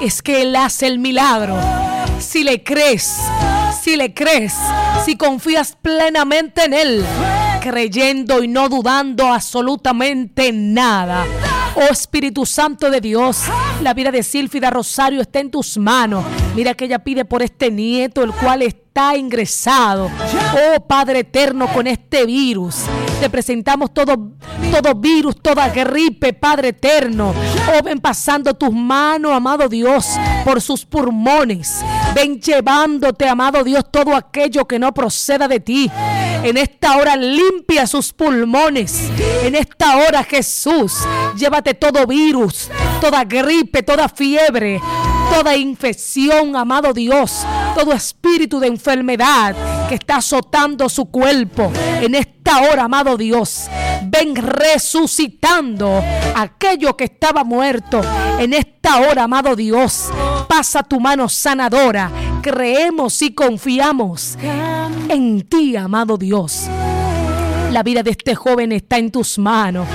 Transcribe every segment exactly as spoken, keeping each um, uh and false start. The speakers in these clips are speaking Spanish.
es que Él hace el milagro. Si le crees, si le crees, si confías plenamente en Él, creyendo y no dudando absolutamente nada. Oh Espíritu Santo de Dios, la vida de Sílfida Rosario está en tus manos. Mira que ella pide por este nieto, el cual está ingresado. Oh Padre eterno, con este virus te presentamos todo, todo virus, toda gripe, Padre eterno. Oh, ven pasando tus manos, amado Dios, por sus pulmones. Ven llevándote, amado Dios, todo aquello que no proceda de ti. En esta hora limpia sus pulmones. En esta hora, Jesús, llévate todo virus, toda gripe, toda fiebre, toda infección, amado Dios, todo espíritu de enfermedad que está azotando su cuerpo. En esta hora, amado Dios, ven resucitando aquello que estaba muerto. En esta hora, amado Dios, pasa tu mano sanadora. Creemos y confiamos en ti, amado Dios. La vida de este joven está en tus manos.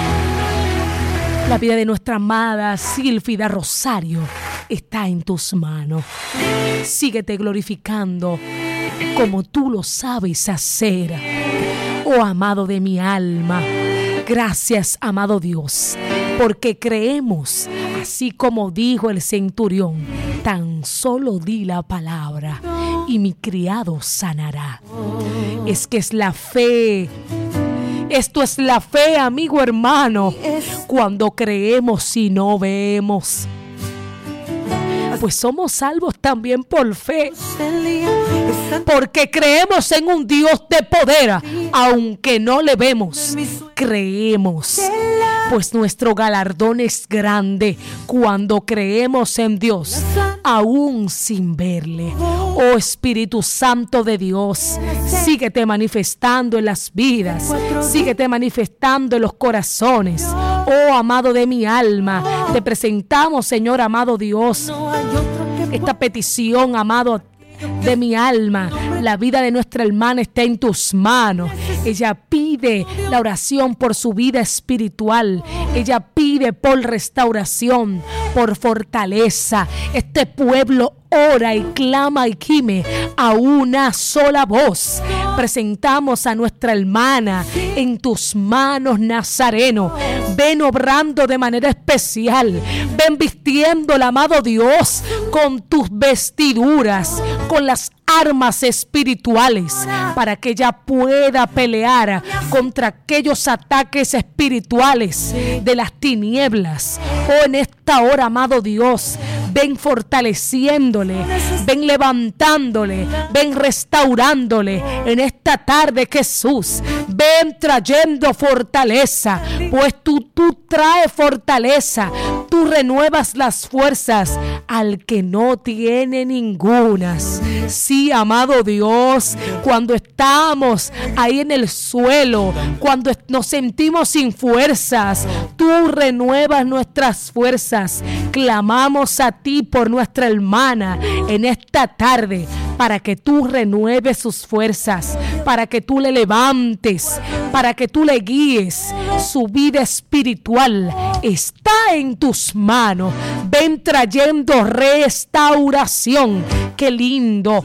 La vida de nuestra amada Sílfida Rosario está en tus manos. Síguete glorificando como tú lo sabes hacer. Oh amado de mi alma, gracias, amado Dios, porque creemos, así como dijo el centurión, tan solo di la palabra y mi criado sanará. Es que es la fe. Esto es la fe, amigo hermano, cuando creemos y no vemos. Pues somos salvos también por fe, porque creemos en un Dios de poder, aunque no le vemos. Creemos, pues nuestro galardón es grande cuando creemos en Dios, aún sin verle. Oh Espíritu Santo de Dios, síguete manifestando en las vidas, síguete manifestando en los corazones. Oh amado de mi alma, te presentamos, Señor amado Dios, esta petición, amado de mi alma. La vida de nuestra hermana está en tus manos. Ella pide la oración por su vida espiritual. Ella pide por restauración, por fortaleza. Este pueblo ora y clama y gime a una sola voz. Presentamos a nuestra hermana en tus manos, Nazareno. Ven obrando de manera especial. Ven vistiéndola, amado Dios, con tus vestiduras, con las armas espirituales, para que ella pueda pelear contra aquellos ataques espirituales de las tinieblas. Oh, en esta hora, amado Dios, ven fortaleciéndole, ven levantándole, ven restaurándole. En esta tarde, Jesús, ven trayendo fortaleza, pues tú, tú traes fortaleza, tú renuevas las fuerzas al que no tiene ningunas. Sí, amado Dios, cuando estamos ahí en el suelo, cuando nos sentimos sin fuerzas, tú renuevas nuestras fuerzas. Clamamos a ti por nuestra hermana en esta tarde, para que tú renueves sus fuerzas, para que tú le levantes, para que tú le guíes. Su vida espiritual está en tus manos. Ven trayendo restauración. Qué lindo.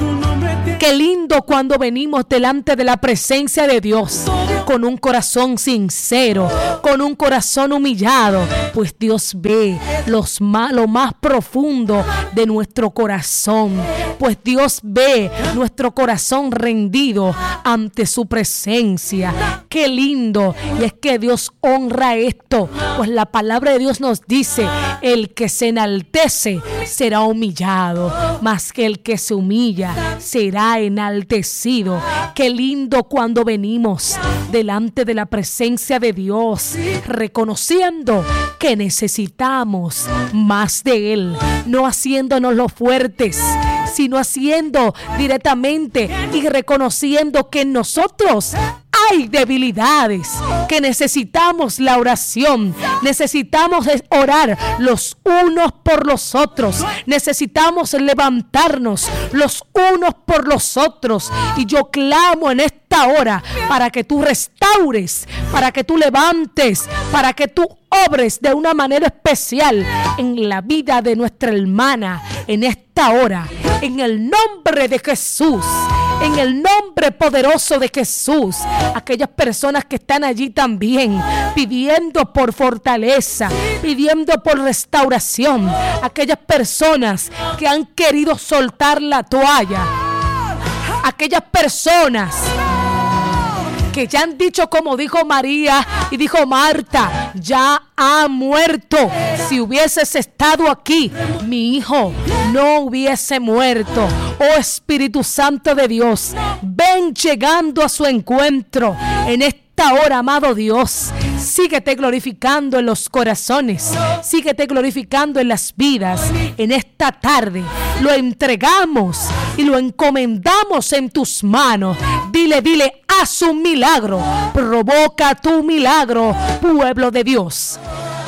Qué lindo cuando venimos delante de la presencia de Dios con un corazón sincero, con un corazón humillado, pues Dios ve los más, lo más profundo de nuestro corazón, pues Dios ve nuestro corazón rendido ante su presencia. Qué lindo, y es que Dios honra esto, pues la palabra de Dios nos dice: el que se enaltece será humillado, mas que el que se humilla será enaltecido. Qué lindo cuando venimos delante de la presencia de Dios, reconociendo que necesitamos más de Él, no haciéndonos los fuertes, sino haciendo directamente y reconociendo que en nosotros hay debilidades que necesitamos la oración. Necesitamos orar los unos por los otros. Necesitamos levantarnos los unos por los otros. Y yo clamo en esta hora para que tú restaures, para que tú levantes, para que tú obres de una manera especial en la vida de nuestra hermana en esta hora. En el nombre de Jesús. En el nombre poderoso de Jesús, aquellas personas que están allí también pidiendo por fortaleza, pidiendo por restauración, aquellas personas que han querido soltar la toalla, aquellas personas que ya han dicho, como dijo María y dijo Marta, ya ha muerto. Si hubieses estado aquí, mi hijo no hubiese muerto. Oh Espíritu Santo de Dios, ven llegando a su encuentro en esta hora, amado Dios. Síguete glorificando en los corazones, síguete glorificando en las vidas. En esta tarde lo entregamos y lo encomendamos en tus manos. Dile, dile, haz un milagro, provoca tu milagro, pueblo de Dios.